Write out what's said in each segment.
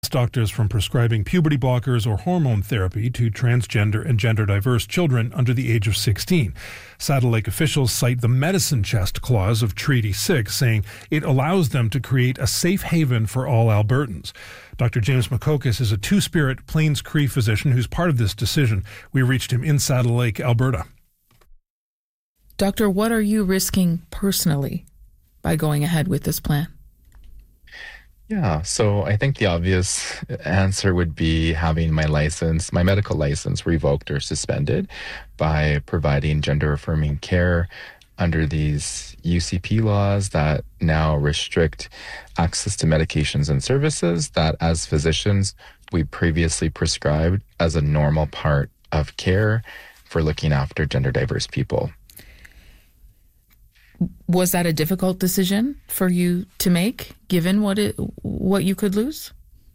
doctors from prescribing puberty blockers or hormone therapy to transgender and gender-diverse children under the age of 16. Saddle Lake officials cite the medicine chest clause of Treaty 6, saying it allows them to create a safe haven for all Albertans. Dr. James Makokis is a Two-Spirit Plains Cree physician who's part of this decision. We reached him in Saddle Lake, Alberta. Doctor, what are you risking personally by going ahead with this plan? Yeah, so I think the obvious answer would be having my medical license revoked or suspended by providing gender-affirming care under these UCP laws that now restrict access to medications and services that as physicians we previously prescribed as a normal part of care for looking after gender diverse people. Was that a difficult decision for you to make, given what you could lose?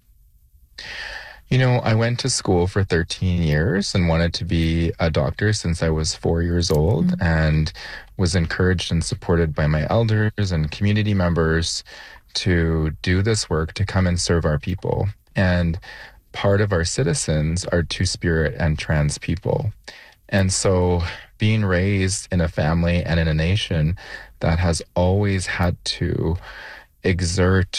You know, I went to school for 13 years and wanted to be a doctor since I was 4 years old, and was encouraged and supported by my elders and community members to do this work, to come and serve our people. And part of our citizens are Two-Spirit and trans people. And so being raised in a family and in a nation that has always had to exert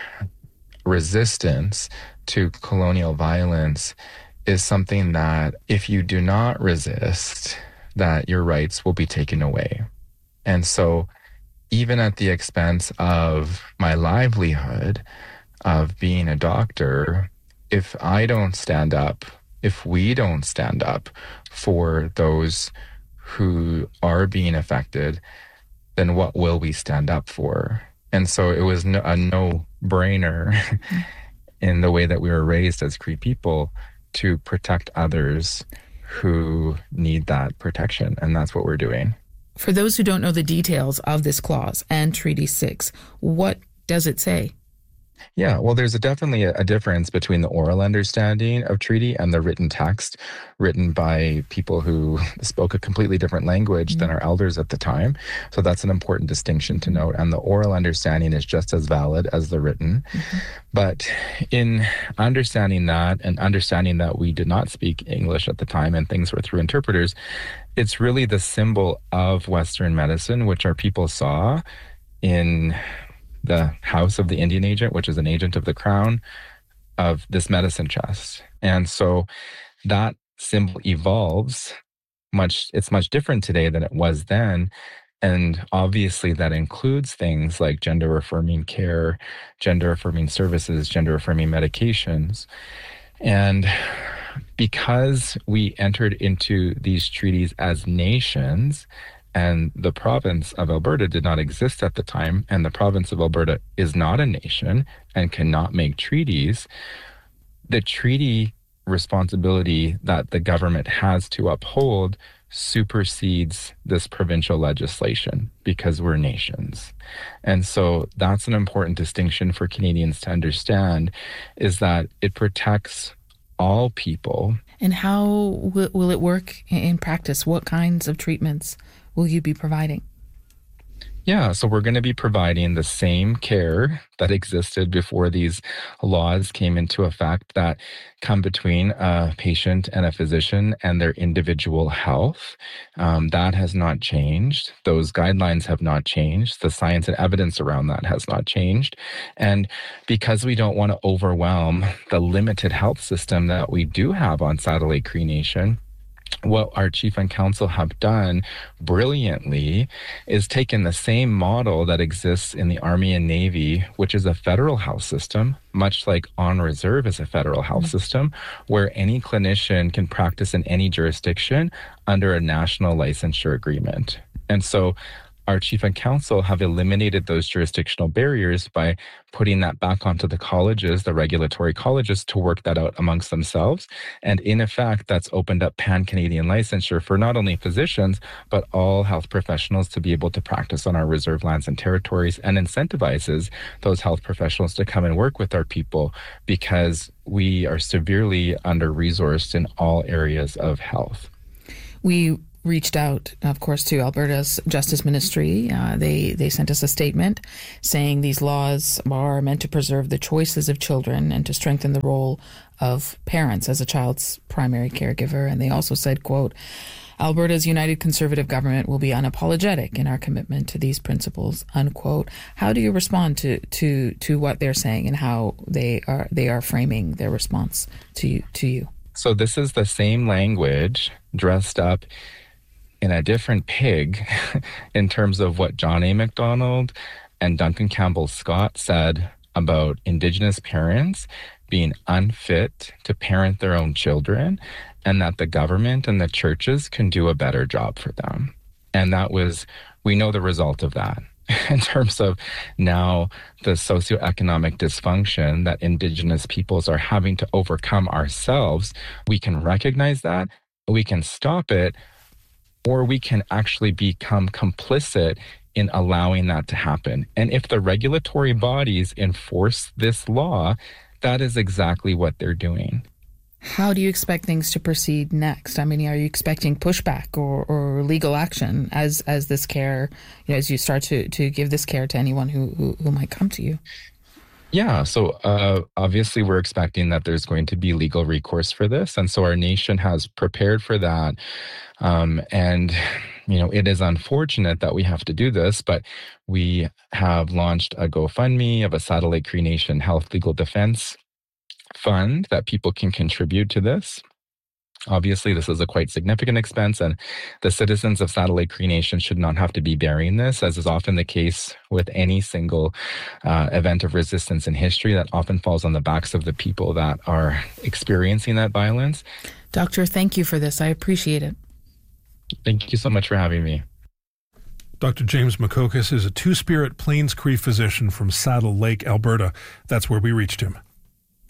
resistance to colonial violence is something that if you do not resist, that your rights will be taken away. And so even at the expense of my livelihood of being a doctor, if I don't stand up, if we don't stand up for those who are being affected, then what will we stand up for? And so it was a no-brainer in the way that we were raised as Cree people to protect others who need that protection. And that's what we're doing. For those who don't know the details of this clause and Treaty 6, what does it say? Yeah, well, there's definitely a difference between the oral understanding of treaty and the written text written by people who spoke a completely different language than our elders at the time. So that's an important distinction to note. And the oral understanding is just as valid as the written. But in understanding that and understanding that we did not speak English at the time and things were through interpreters, it's really the symbol of Western medicine, which our people saw in the house of the Indian agent, which is an agent of the crown, of this medicine chest. And so that symbol evolves it's much different today than it was then. And obviously that includes things like gender affirming care, gender affirming services, gender affirming medications. And because we entered into these treaties as nations, and the province of Alberta did not exist at the time, and the province of Alberta is not a nation and cannot make treaties, the treaty responsibility that the government has to uphold supersedes this provincial legislation because we're nations. And so that's an important distinction for Canadians to understand, is that it protects all people. And how will it work in practice? What kinds of treatments will you be providing? Yeah, so we're going to be providing the same care that existed before these laws came into effect, that come between a patient and a physician and their individual health. That has not changed. Those guidelines have not changed. The science and evidence around that has not changed. And because we don't want to overwhelm the limited health system that we do have on Saddle Lake Cree Nation, what our chief and council have done brilliantly is taken the same model that exists in the Army and Navy, which is a federal health system, much like on reserve is a federal health system, where any clinician can practice in any jurisdiction under a national licensure agreement. And so our chief and council have eliminated those jurisdictional barriers by putting that back onto the colleges, the regulatory colleges, to work that out amongst themselves. And in effect, that's opened up pan-Canadian licensure for not only physicians, but all health professionals to be able to practice on our reserve lands and territories, and incentivizes those health professionals to come and work with our people, because we are severely under-resourced in all areas of health. We reached out, of course, to Alberta's Justice Ministry. They sent us a statement saying these laws are meant to preserve the choices of children and to strengthen the role of parents as a child's primary caregiver. And they also said, quote, Alberta's United Conservative Government will be unapologetic in our commitment to these principles, unquote. How do you respond to what they're saying and how they are framing their response to you? So this is the same language dressed up in a different pig in terms of what John A. Macdonald and Duncan Campbell Scott said about Indigenous parents being unfit to parent their own children, and that the government and the churches can do a better job for them. And we know the result of that in terms of now the socioeconomic dysfunction that Indigenous peoples are having to overcome ourselves. We can recognize that, we can stop it, or we can actually become complicit in allowing that to happen. And if the regulatory bodies enforce this law, that is exactly what they're doing. How do you expect things to proceed next? I mean, are you expecting pushback or legal action as this care, as you start to give this care to anyone who might come to you? Yeah, so obviously we're expecting that there's going to be legal recourse for this. And so our nation has prepared for that. And it is unfortunate that we have to do this, but we have launched a GoFundMe of a Saddle Lake Cree Nation Health Legal Defense Fund that people can contribute to this. Obviously, this is a quite significant expense, and the citizens of Saddle Lake Cree Nation should not have to be bearing this, as is often the case with any single event of resistance in history. That often falls on the backs of the people that are experiencing that violence. Doctor, thank you for this. I appreciate it. Thank you so much for having me. Dr. James Makokis is a Two-Spirit Plains Cree physician from Saddle Lake, Alberta. That's where we reached him.